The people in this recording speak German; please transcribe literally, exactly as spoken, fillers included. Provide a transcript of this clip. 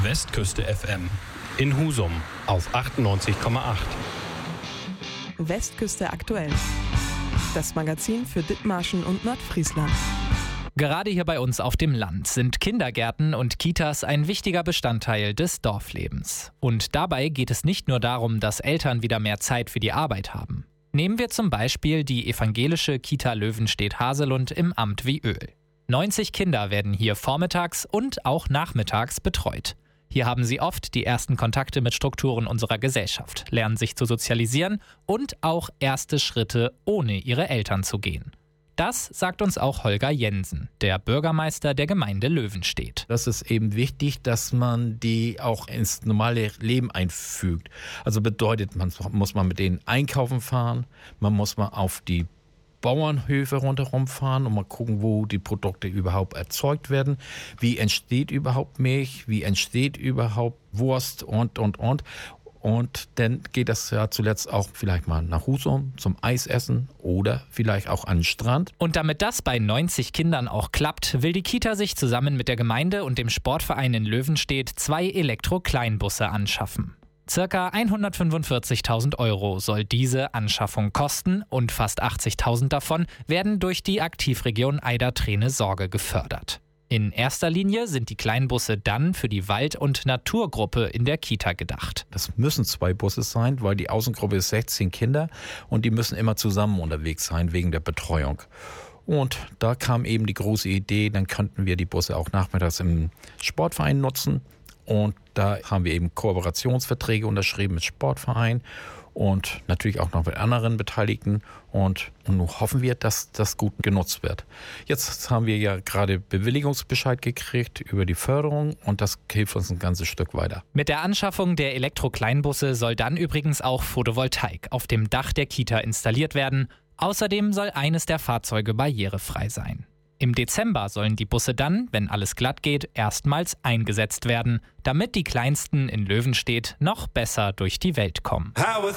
Westküste F M in Husum auf achtundneunzig Komma acht. Westküste aktuell. Das Magazin für Dithmarschen und Nordfriesland. Gerade hier bei uns auf dem Land sind Kindergärten und Kitas ein wichtiger Bestandteil des Dorflebens. Und dabei geht es nicht nur darum, dass Eltern wieder mehr Zeit für die Arbeit haben. Nehmen wir zum Beispiel die evangelische Kita Löwenstedt-Haselund im Amt wie Öl. neunzig Kinder werden hier vormittags und auch nachmittags betreut. Hier haben sie oft die ersten Kontakte mit Strukturen unserer Gesellschaft, lernen sich zu sozialisieren und auch erste Schritte, ohne ihre Eltern zu gehen. Das sagt uns auch Holger Jensen, der Bürgermeister der Gemeinde Löwenstedt. Das ist eben wichtig, dass man die auch ins normale Leben einfügt. Also bedeutet, man muss man mit denen einkaufen fahren, man muss mal auf die Bauernhöfe rundherum fahren und mal gucken, wo die Produkte überhaupt erzeugt werden. Wie entsteht überhaupt Milch? Wie entsteht überhaupt Wurst und, und, und. Und dann geht das ja zuletzt auch vielleicht mal nach Husum zum Eisessen oder vielleicht auch an den Strand. Und damit das bei neunzig Kindern auch klappt, will die Kita sich zusammen mit der Gemeinde und dem Sportverein in Löwenstedt zwei Elektro-Kleinbusse anschaffen. Circa hundertfünfundvierzigtausend Euro soll diese Anschaffung kosten und fast achtzigtausend davon werden durch die Aktivregion Eider-Treene-Sorge gefördert. In erster Linie sind die Kleinbusse dann für die Wald- und Naturgruppe in der Kita gedacht. Das müssen zwei Busse sein, weil die Außengruppe ist sechzehn Kinder und die müssen immer zusammen unterwegs sein wegen der Betreuung. Und da kam eben die große Idee, dann könnten wir die Busse auch nachmittags im Sportverein nutzen. Und da haben wir eben Kooperationsverträge unterschrieben mit Sportvereinen und natürlich auch noch mit anderen Beteiligten. Und, und nun hoffen wir, dass das gut genutzt wird. Jetzt haben wir ja gerade Bewilligungsbescheid gekriegt über die Förderung und das hilft uns ein ganzes Stück weiter. Mit der Anschaffung der Elektro-Kleinbusse soll dann übrigens auch Photovoltaik auf dem Dach der Kita installiert werden. Außerdem soll eines der Fahrzeuge barrierefrei sein. Im Dezember sollen die Busse dann, wenn alles glatt geht, erstmals eingesetzt werden, damit die Kleinsten in Löwenstedt noch besser durch die Welt kommen.